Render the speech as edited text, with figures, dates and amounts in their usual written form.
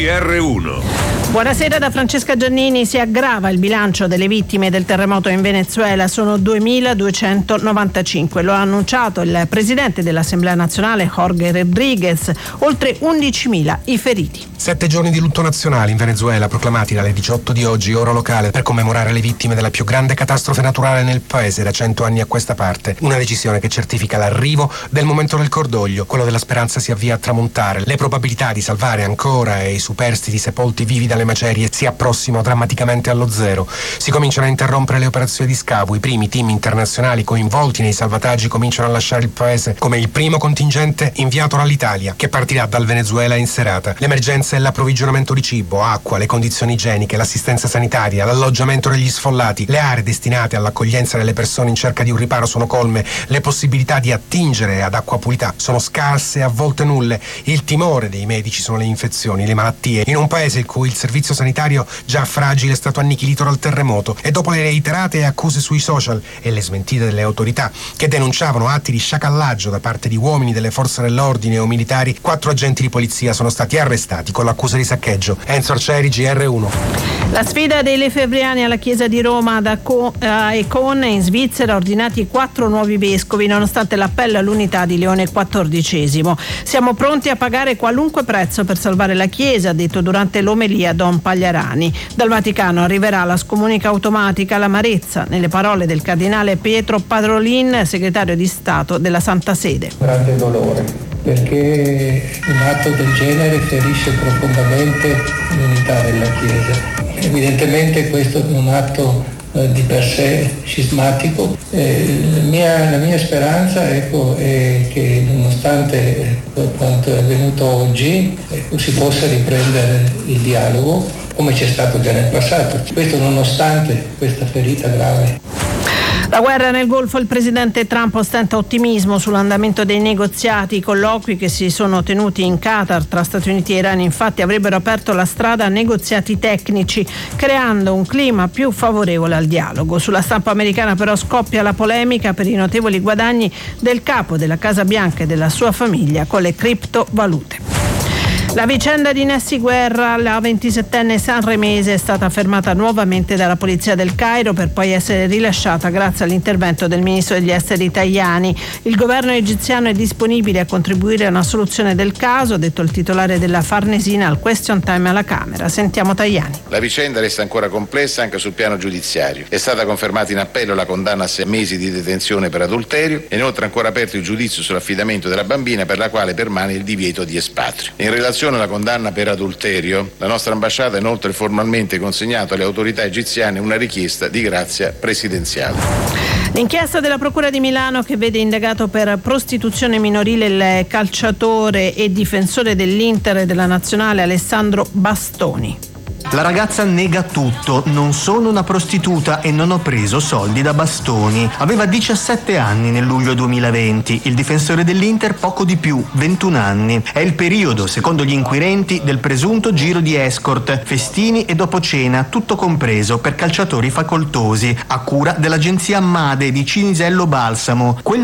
GR1. Buonasera da Francesca Giannini. Si aggrava il bilancio delle vittime del terremoto in Venezuela, sono 2.295. Lo ha annunciato il presidente dell'Assemblea Nazionale Jorge Rodríguez, oltre 11.000 i feriti. 7 giorni di lutto nazionale in Venezuela, proclamati dalle 18 di oggi, ora locale, per commemorare le vittime della più grande catastrofe naturale nel paese da 100 anni a questa parte. Una decisione che certifica l'arrivo del momento del cordoglio, quello della speranza si avvia a tramontare. Le probabilità di salvare ancora i superstiti sepolti vivi dalle macerie si approssimano drammaticamente allo zero. Si cominciano a interrompere le operazioni di scavo, i primi team internazionali coinvolti nei salvataggi cominciano a lasciare il paese, come il primo contingente inviato dall'Italia, che partirà dal Venezuela in serata. L'emergenza è l'approvvigionamento di cibo, acqua, le condizioni igieniche, l'assistenza sanitaria, l'alloggiamento degli sfollati. Le aree destinate all'accoglienza delle persone in cerca di un riparo sono colme, le possibilità di attingere ad acqua pulita sono scarse e a volte nulle. Il timore dei medici sono le infezioni, le malattie, in un paese in cui il servizio sanitario già fragile è stato annichilito dal terremoto, e dopo le reiterate accuse sui social e le smentite delle autorità che denunciavano atti di sciacallaggio da parte di uomini delle forze dell'ordine o militari, 4 agenti di polizia sono stati arrestati con l'accusa di saccheggio. Enzo Arcieri, GR1. La sfida dei Lefebvriani alla Chiesa di Roma a Econ in Svizzera, ordinati 4 nuovi vescovi nonostante l'appello all'unità di Leone XIV. Siamo pronti a pagare qualunque prezzo per salvare la Chiesa, ha detto durante l'omelia Don Pagliarani. Dal Vaticano arriverà la scomunica automatica all'amarezza, nelle parole del cardinale Pietro Parolin, segretario di Stato della Santa Sede. Grande dolore, perché un atto del genere ferisce profondamente l'unità della Chiesa. Evidentemente questo è un atto di per sé scismatico. La mia speranza è che nonostante quanto è avvenuto oggi si possa riprendere il dialogo come c'è stato già nel passato. Questo nonostante questa ferita grave. La guerra nel Golfo, il presidente Trump ostenta ottimismo sull'andamento dei negoziati. I colloqui che si sono tenuti in Qatar tra Stati Uniti e Iran infatti avrebbero aperto la strada a negoziati tecnici, creando un clima più favorevole al dialogo. Sulla stampa americana però scoppia la polemica per i notevoli guadagni del capo della Casa Bianca e della sua famiglia con le criptovalute. La vicenda di Nessy Guerra, la 27enne sanremese, è stata fermata nuovamente dalla polizia del Cairo per poi essere rilasciata grazie all'intervento del ministro degli esteri Tajani. Il governo egiziano è disponibile a contribuire a una soluzione del caso, ha detto il titolare della Farnesina al question time alla Camera. Sentiamo Tajani. La vicenda resta ancora complessa anche sul piano giudiziario. È stata confermata in appello la condanna a 6 mesi di detenzione per adulterio e inoltre ancora aperto il giudizio sull'affidamento della bambina, per la quale permane il divieto di espatrio. In relazione alla condanna per adulterio, la nostra ambasciata ha inoltre formalmente consegnato alle autorità egiziane una richiesta di grazia presidenziale. L'inchiesta della Procura di Milano, che vede indagato per prostituzione minorile il calciatore e difensore dell'Inter e della Nazionale Alessandro Bastoni. La ragazza nega tutto, non sono una prostituta e non ho preso soldi da Bastoni. Aveva 17 anni nel luglio 2020, il difensore dell'Inter poco di più, 21 anni. È il periodo, secondo gli inquirenti, del presunto giro di escort, festini e dopo cena, tutto compreso per calciatori facoltosi, a cura dell'agenzia Made di Cinisello Balsamo. Quella